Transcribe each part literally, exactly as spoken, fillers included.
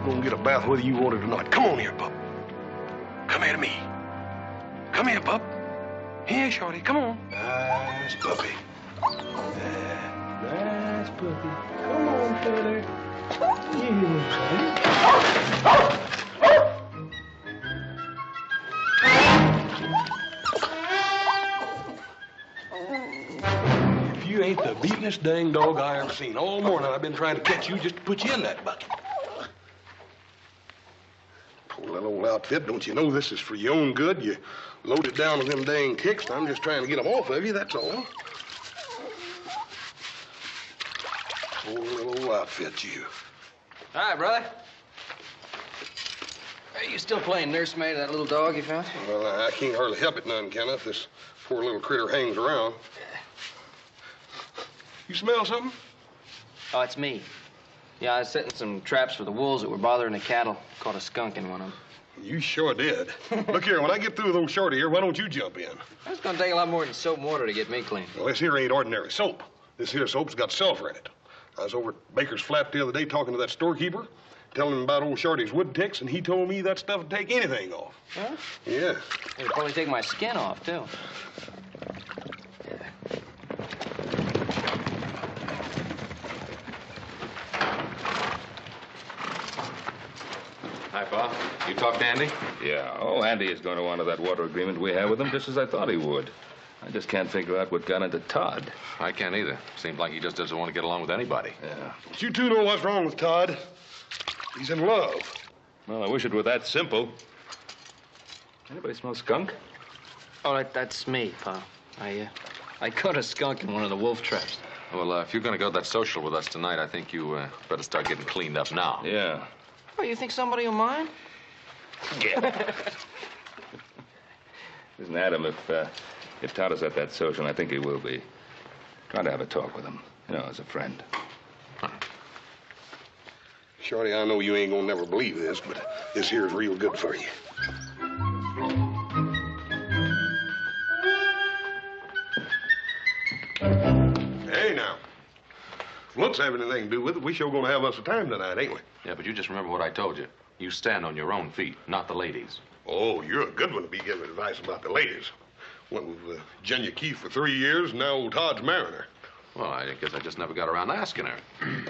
gonna get a bath whether you want it or not. Come on here, pup. Come here to me. Come here, pup. Here, shorty, come on. Nice puppy. Yeah, nice puppy. Come on, fella. Yeah, If you ain't the beatin'est dang dog I ever seen. All morning I've been trying to catch you just to put you in that bucket. Poor little old outfit, don't you know this is for your own good? You load it down with them dang kicks, and I'm just trying to get them off of you, that's all. Poor little old outfit, you. Hi, brother. Are you still playing nursemaid to that little dog you found? Well, I can't hardly help it none, Kenneth. This poor little critter hangs around. You smell something? Oh, it's me. Yeah, I was setting some traps for the wolves that were bothering the cattle. Caught a skunk in one of them. You sure did. Look here, when I get through with old Shorty here, why don't you jump in? It's gonna take a lot more than soap and water to get me clean. Well, this here ain't ordinary soap. This here soap's got sulfur in it. I was over at Baker's Flat the other day talking to that storekeeper, telling him about old Shorty's wood ticks, and he told me that stuff would take anything off. Huh? Yeah. It'll probably take my skin off, too. Hi, Pa. You talked to Andy? Yeah. Oh, Andy is going to honor that water agreement we have with him, just as I thought he would. I just can't figure out what got into Todd. I can't either. Seems like he just doesn't want to get along with anybody. Yeah. But you two know what's wrong with Todd. He's in love. Well, I wish it were that simple. Anybody smell skunk? Oh, that, that's me, Pa. I, uh, I caught a skunk in one of the wolf traps. Well, uh, if you're going to go to that social with us tonight, I think you uh, better start getting cleaned up now. Yeah. Oh, you think somebody will mind? Yeah. Listen, Adam, if, uh, if Todd is at that social, and I think he will be, try to have a talk with him, you know, as a friend. Huh. Shorty, I know you ain't gonna never believe this, but this here's real good for you. Hey, now. If looks have anything to do with it, we sure gonna have us a time tonight, ain't we? Yeah, but you just remember what I told you. You stand on your own feet, not the ladies. Oh, you're a good one to be giving advice about the ladies. Went with uh, Jenya Keith for three years, and now old Todd's marrying her. Well, I guess I just never got around to asking her.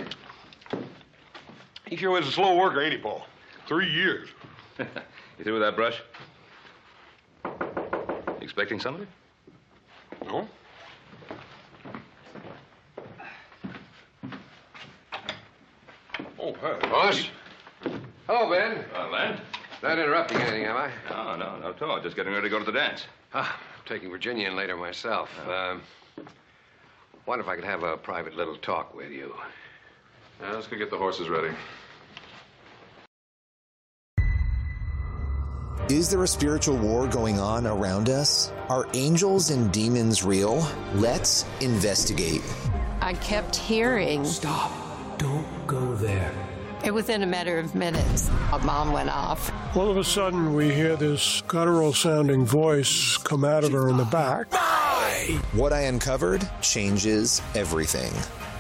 He sure was a slow worker, ain't he, Paul? Three years. You through with that brush? You expecting somebody? No? Oh, hi. Boss? Hello, Ben. Uh, Len? Not interrupting anything, am I? No, no, not at all. Just getting ready to go to the dance. Ah, I'm taking Virginia in later myself. Oh. Um, wonder if I could have a private little talk with you. Yeah, let's go get the horses ready. Is there a spiritual war going on around us? Are angels and demons real? Let's investigate. I kept hearing. Stop. Don't go there. And within a matter of minutes, a bomb went off. All of a sudden, we hear this guttural-sounding voice come out of her in the back. What I uncovered changes everything.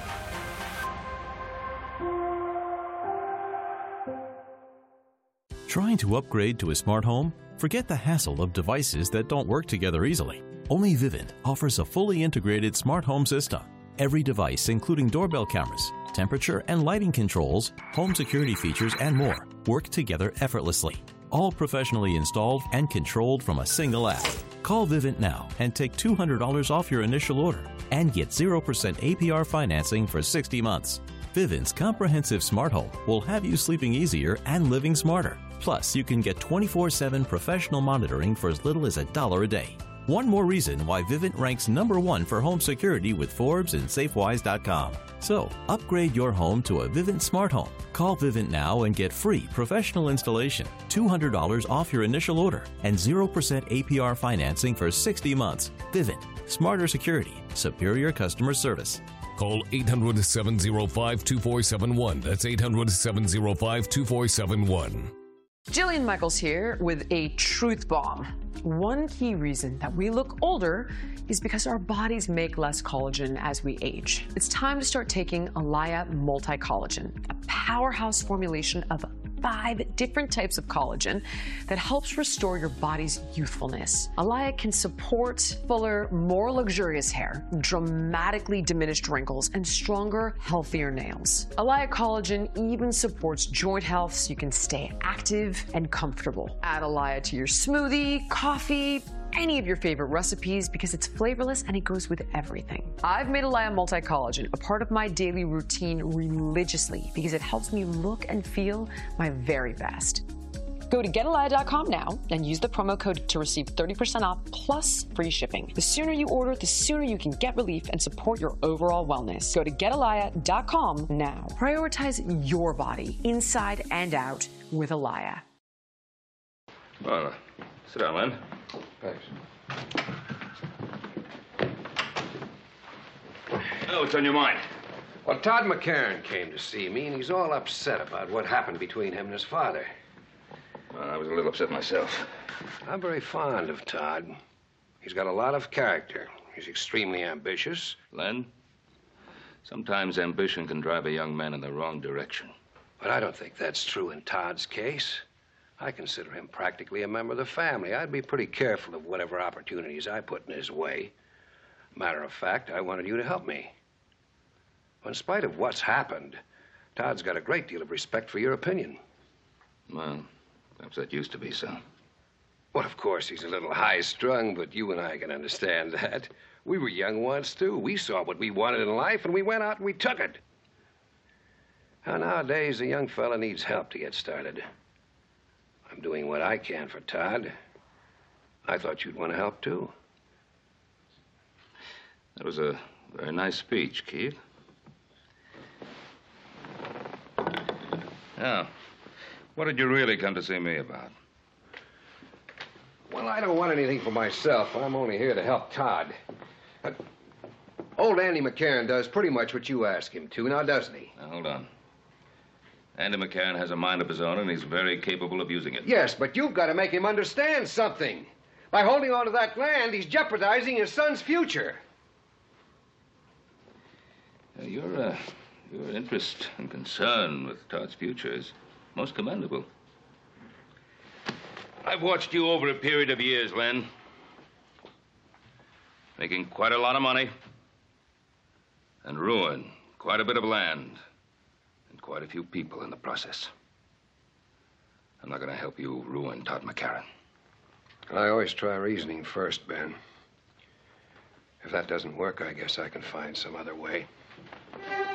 Trying to upgrade to a smart home? Forget the hassle of devices that don't work together easily. Only Vivint offers a fully integrated smart home system. Every device, including doorbell cameras, temperature and lighting controls, home security features, and more, work together effortlessly. All professionally installed and controlled from a single app. Call Vivint now and take two hundred dollars off your initial order and get zero percent A P R financing for sixty months. Vivint's comprehensive smart home will have you sleeping easier and living smarter. Plus, you can get twenty-four seven professional monitoring for as little as a dollar a day. One more reason why Vivint ranks number one for home security with Forbes and Safewise dot com. So, upgrade your home to a Vivint smart home. Call Vivint now and get free professional installation, two hundred dollars off your initial order, and zero percent A P R financing for sixty months. Vivint. Smarter security. Superior customer service. Call eight hundred, seven oh five, two four seven one. That's eight hundred, seven oh five, two four seven one. Jillian Michaels here with a truth bomb. One key reason that we look older is because our bodies make less collagen as we age. It's time to start taking Alaya Multi-Collagen, a powerhouse formulation of five different types of collagen that helps restore your body's youthfulness. Alaya can support fuller, more luxurious hair, dramatically diminished wrinkles, and stronger, healthier nails. Alaya Collagen even supports joint health so you can stay active and comfortable. Add Alaya to your smoothie, coffee, any of your favorite recipes because it's flavorless and it goes with everything. I've made Alaya Multi-Collagen a part of my daily routine religiously because it helps me look and feel my very best. Go to get alaya dot com now and use the promo code to receive thirty percent off plus free shipping. The sooner you order, the sooner you can get relief and support your overall wellness. Go to get alaya dot com now. Prioritize your body, inside and out, with Alaya. Well, uh, sit down, Len. Thanks. Oh, what's on your mind? Well, Todd McCarran came to see me, and he's all upset about what happened between him and his father. Well, I was a little upset myself. I'm very fond of Todd. He's got a lot of character. He's extremely ambitious. Len, sometimes ambition can drive a young man in the wrong direction. But I don't think that's true in Todd's case. I consider him practically a member of the family. I'd be pretty careful of whatever opportunities I put in his way. Matter of fact, I wanted you to help me. In spite of what's happened, Todd's got a great deal of respect for your opinion. Well, perhaps that used to be so. Well, of course, he's a little high-strung, but you and I can understand that. We were young once, too. We saw what we wanted in life, and we went out and we took it. Now, nowadays, a young fella needs help to get started. I'm doing what I can for Todd. I thought you'd want to help, too. That was a very nice speech, Keith. Now, what did you really come to see me about? Well, I don't want anything for myself. I'm only here to help Todd. Uh, old Andy McCarran does pretty much what you ask him to, now doesn't he? Now, hold on. Andy McCarran has a mind of his own, and he's very capable of using it. Yes, but you've got to make him understand something. By holding on to that land, he's jeopardizing his son's future. Uh, your, uh, your interest and concern with Todd's future is most commendable. I've watched you over a period of years, Len. Making quite a lot of money. And ruin quite a bit of land. And quite a few people in the process. I'm not going to help you ruin Todd McCarran. I always try reasoning first, Ben. If that doesn't work, I guess I can find some other way.